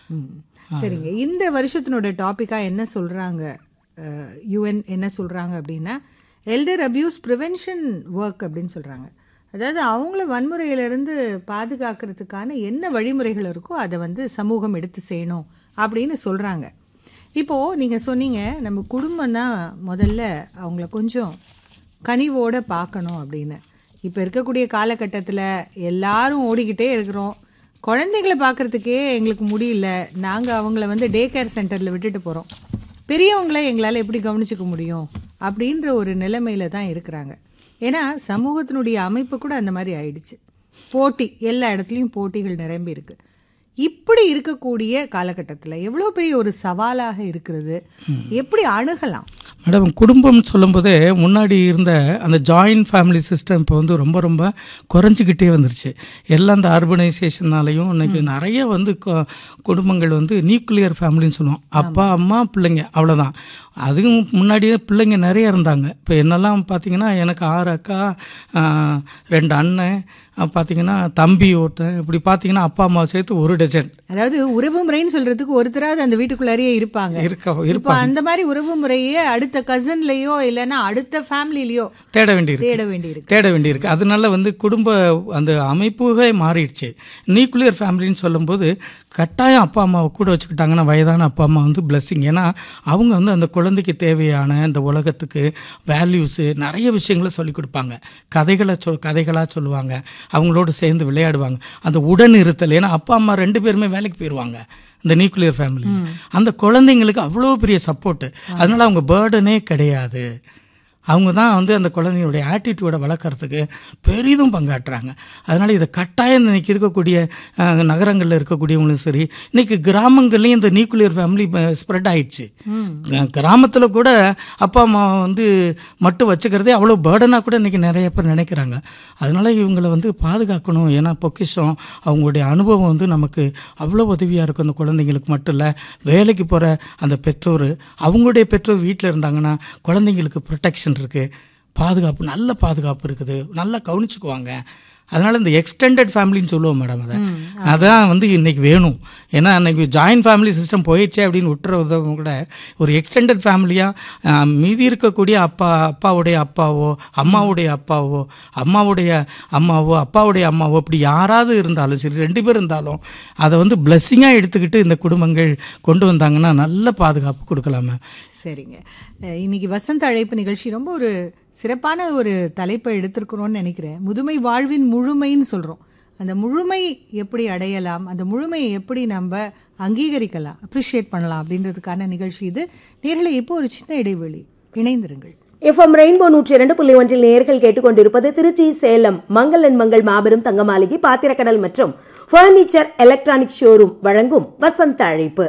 சரிங்க, இந்த வருஷத்தினோட டாபிக்கா என்ன சொல்றாங்க, யுஎன் என்ன சொல்றாங்க அப்படின்னா எல்டர் அபியூஸ் ப்ரிவென்ஷன் ஒர்க் அப்படின்னு சொல்றாங்க. அதாவது அவங்கள வன்முறையிலிருந்து பாதுகாக்கிறதுக்கான என்ன வழிமுறைகள் இருக்கோ அதை வந்து சமூகம் எடுத்து செய்யணும் அப்படின்னு சொல்றாங்க. இப்போது நீங்கள் சொன்னீங்க நம்ம குடும்பம் தான் முதல்ல அவங்கள கொஞ்சம் கனிவோடு பார்க்கணும் அப்படின்னு. இப்போ இருக்கக்கூடிய காலகட்டத்தில் எல்லாரும் ஓடிக்கிட்டே இருக்கிறோம். குழந்தைங்களை பார்க்குறதுக்கே எங்களுக்கு முடியல. நாங்கள் அவங்கள வந்து டே கேர் சென்டரில் விட்டுட்டு போகிறோம். பெரியவங்கள எங்களால் எப்படி கவனிச்சிக்க முடியும் அப்படின்ற ஒரு நிலைமையில தான் இருக்கிறாங்க. ஏன்னா சமூகத்தினுடைய அமைப்பு கூட அந்த மாதிரி ஆயிடுச்சு. போட்டி, எல்லா இடத்துலையும் போட்டிகள் நிரம்பி இருக்கு. இப்படி இருக்கக்கூடிய காலகட்டத்தில் எவ்வளோ பெரிய ஒரு சவாலாக இருக்கிறது, எப்படி அணுகலாம்? மேடம், குடும்பம் சொல்லும்போதே முன்னாடி இருந்த அந்த ஜாயின்ட் ஃபேமிலி சிஸ்டம் இப்போ வந்து ரொம்ப ரொம்ப குறைஞ்சிக்கிட்டே வந்துருச்சு. எல்லாம் அந்த அர்பனைசேஷனாலையும் இன்னைக்கு நிறைய வந்து குடும்பங்கள் வந்து நியூக்ளியர் ஃபேமிலின்னு சொல்லுவோம். அப்பா அம்மா பிள்ளைங்க அவ்வளோதான். அதுவும் முன்னாடியே பிள்ளைங்க நிறைய இருந்தாங்க. இப்போ என்னெல்லாம் பார்த்தீங்கன்னா எனக்கு 6 அக்கா, 2 அண்ணன், பார்த்தீங்கன்னா தம்பி ஒருத்தன், இப்படி பார்த்தீங்கன்னா அப்பா அம்மா சேர்த்து 1 டஜன். அதாவது உறவு முறைன்னு சொல்றதுக்கு ஒருத்தராவது அந்த வீட்டுக்குள்ளாரியே இருப்பாங்க. இப்போ அந்த மாதிரி உறவு முறையே அடுத்த கசன்லயோ இல்லைன்னா அடுத்த ஃபேமிலிலயோ தேட வேண்டியிருக்கு. அதனால வந்து குடும்ப அந்த அமைப்புகளே மாறிடுச்சு. நியூக்ளியர் ஃபேமிலின்னு சொல்லும்போது கட்டாயம் அப்பா அம்மாவை கூட வச்சுக்கிட்டாங்கன்னா வயதான அப்பா அம்மா வந்து பிளெஸ்ஸிங். ஏன்னா அவங்க வந்து அந்த குழந்தைக்கு தேவையான இந்த உலகத்துக்கு வேல்யூஸு நிறைய விஷயங்களை சொல்லிக் கொடுப்பாங்க. கதைகளாக சொல்லுவாங்க. அவங்களோட சேர்ந்து விளையாடுவாங்க. அந்த உடன் இருத்தல், ஏன்னா அப்பா அம்மா 2 பேருமே வேலைக்கு போயிடுவாங்க இந்த நியூக்ளியர் ஃபேமிலி. அந்த குழந்தைங்களுக்கு அவ்வளோ பெரிய சப்போர்ட்டு. அதனால அவங்க பேர்டனே கிடையாது. அவங்க தான் வந்து அந்த குழந்தைங்களுடைய ஆட்டிடியூடை வளர்க்குறதுக்கு பெரிதும் பங்காற்றுறாங்க. அதனால் இதை கட்டாயம் இன்றைக்கி இருக்கக்கூடிய நகரங்களில் இருக்கக்கூடியவங்களும் சரி, இன்றைக்கி கிராமங்கள்லேயும் இந்த நியூக்ளியர் ஃபேமிலி ஸ்ப்ரெட் ஆயிடுச்சு. கிராமத்தில் கூட அப்பா அம்மா வந்து மட்டும் வச்சுக்கிறதே அவ்வளோ பேர்டனாக கூட இன்றைக்கி நிறைய பேர் நினைக்கிறாங்க. அதனால் இவங்களை வந்து பாதுகாக்கணும். ஏன்னா பொக்கிஷம், அவங்களுடைய அனுபவம் வந்து நமக்கு அவ்வளோ உதவியாக இருக்கும். அந்த குழந்தைங்களுக்கு மட்டும் இல்லை, வேலைக்கு போகிற அந்த பெற்றோர், அவங்களுடைய பெற்றோர் வீட்டில் இருந்தாங்கன்னா குழந்தைங்களுக்கு ப்ரொடெக்ஷன் இருக்கு, பாதுகாப்பு, நல்ல பாதுகாப்பு இருக்குது, நல்லா கவனிச்சுக்குவாங்க. அதனால இந்த எக்ஸ்டெண்டட் ஃபேமிலின்னு சொல்லுவோம் மேடம், அதான் வந்து இன்னைக்கு வேணும். ஏன்னா இன்னைக்கு ஜாயின்ட் ஃபேமிலி சிஸ்டம் போயிடுச்சு அப்படின்னு விட்டுறதும் கூட ஒரு எக்ஸ்டெண்டட் ஃபேமிலியாக மீதி இருக்கக்கூடிய அப்பாவுடைய அப்பாவோ, அம்மாவுடைய அப்பாவோ, அம்மாவுடைய அம்மாவோ, அப்பாவுடைய அம்மாவோ, இப்படி யாராவது இருந்தாலும் சரி, 2 பேர் இருந்தாலும் அதை வந்து பிளெஸ்ஸிங்காக எடுத்துக்கிட்டு இந்த குடும்பங்கள் கொண்டு வந்தாங்கன்னா நல்ல பாதுகாப்பு கொடுக்கலாமே. சரிங்க, இன்னைக்கு வசந்த அழைப்பு நிகழ்ச்சி ரொம்ப ஒரு சிறப்பான ஒரு தலைப்பை எடுத்திருக்கிறோன்னு நினைக்கிறேன். முதுமை வாழ்வின் முழுமைன்னு சொல்கிறோம். அந்த முழுமை எப்படி அடையலாம், அந்த முழுமையை எப்படி நம்ம அங்கீகரிக்கலாம், அப்ரிஷியேட் பண்ணலாம் அப்படின்றதுக்கான நிகழ்ச்சி இது. நேர்களை இப்போ ஒரு சின்ன இடைவெளி, இணைந்திருங்கள். FM ரெயின்போ 102.1 நேயர்கள் கேட்டுக்கொண்டிருப்பது திருச்சி சேலம் மங்களன் மங்கள் மாபெரும் தங்க மாளிகை, பாத்திரக்கடல் மற்றும் பர்னிச்சர் எலக்ட்ரானிக் ஷோரூம் வழங்கும் வசந்த அழைப்பு.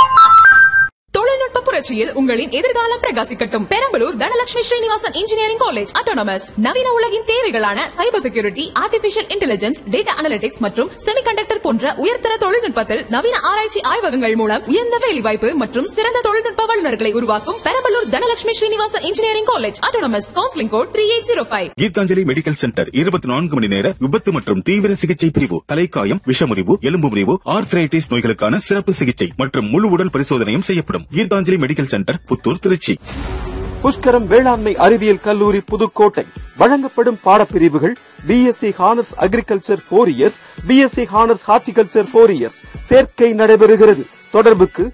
தொழில்நுட்ப புரட்சியில் உங்களின் எதிர்காலம் பிரகாசிக்கட்டும். Perambalur Dhanalakshmi Srinivasan engineering college autonomous நவீன உலகின் தேவைகளான cyber security, artificial intelligence, data analytics மற்றும் செமிகண்டக்டர் போன்ற உயர்தர தொழில்நுட்பத்தில் நவீன ஆராய்ச்சி ஆய்வகங்கள் மூலம் உயர்ந்த வேலைவாய்ப்பு மற்றும் சிறந்த தொழில்நுட்ப வல்லுநர்களை உருவாக்கும் Perambalur Dhanalakshmi Srinivasan engineering college autonomous. Counselling code 3805. Gitanjali medical centre 24 மணி நேர விபத்து மற்றும் தீவிர சிகிச்சை பிரிவு, தலைக்காயம், விஷமுறிவு, எலும்பு முறிவு, ஆர்த்ரைட்டிஸ் நோய்களுக்கான சிறப்பு சிகிச்சை மற்றும் முழு உடல் பரிசோதனையும் செய்யப்படும். Gitanjali medical centre, Puthur, Trichy. புஷ்கரம் வேளாண்மை அறிவியல் கல்லூரி, புதுக்கோட்டை. வழங்கப்படும் பாடப்பிரிவுகள் BSc honours agriculture 4 years, BSc honours horticulture 4 years. சேர்க்கை நடைபெறுகிறது. தொடர்புக்கு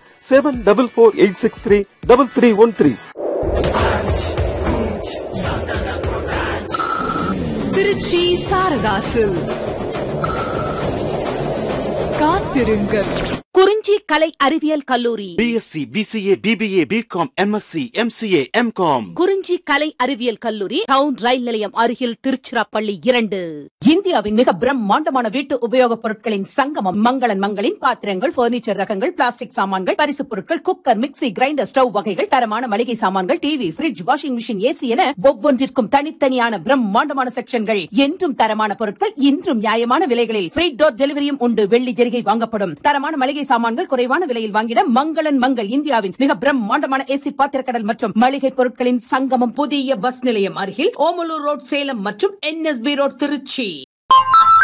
7448633313. திருச்சி சாரதாசு காத்திருங்கள். குறிஞ்சி கலை அறிவியல் கல்லூரி BSc, BCA, BBA, BCom, MSc, MCA, MCom. குறிஞ்சி கலை அறிவியல் கல்லூரி, டவுன் ரயில் நிலையம் அருகில், திருச்சிராப்பள்ளி 2. இந்தியாவின் மிக பிரம்மாண்டமான வீட்டு உபயோகப் பொருட்களின் சங்கமம் மங்களன் மங்களின் பாத்திரங்கள், பர்னிச்சர் ரகங்கள், பிளாஸ்டிக் சாமான்கள், பரிசு பொருட்கள், குக்கர், மிக்ஸி, கிரைண்டர், ஸ்டவ் வகைகள், தரமான மளிகை சாமான்கள், TV, fridge, washing machine, AC என ஒவ்வொன்றிற்கும் தனித்தனியான பிரம்மாண்டமான செக்ஷன்கள். என்றும் தரமான பொருட்கள், இன்றும் நியாயமான விலைகளில். ஃப்ரீ டோர் டெலிவரியும் உண்டு. வெள்ளி ஜெரிகை வாங்கப்படும். தரமான மளிகை சாமான்கள் குறைவான விலையில் வாங்கிட மங்களன் மங்கள். இந்தியாவின் மிக பிரம்மாண்டமான ஏசி, பாத்திரக்கடல் மற்றும் மளிகை பொருட்களின் சங்கமம். புதிய பஸ் நிலையம் அருகில், ஓமலூர் ரோட், சேலம் மற்றும் NSB ரோட், திருச்சி.